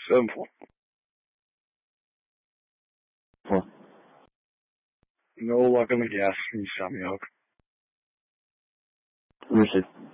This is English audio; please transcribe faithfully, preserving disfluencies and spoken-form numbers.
Simple. Huh. No luck on the gas. You shot me hook. We should